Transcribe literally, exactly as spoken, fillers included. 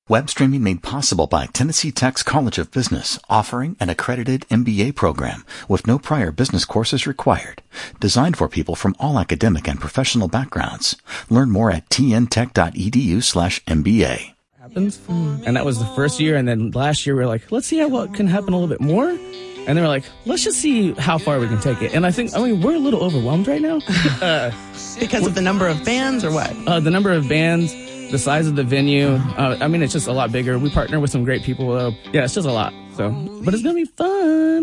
Web streaming made possible by Tennessee Tech's College of Business, offering an accredited M B A program with no prior business courses required. Designed for people from all academic and professional backgrounds. Learn more at tntech.edu slash MBA. Happens. And that was the first year. And then last year we were like, let's see how what can happen a little bit more. And they were like, let's just see how far we can take it. And I think, I mean, we're a little overwhelmed right now. uh, because of the number of bands or what? Uh, the number of bands, the size of the venue. Uh, I mean, it's just a lot bigger. We partner with some great people, though. Yeah, it's just a lot. So, but it's going to be fun.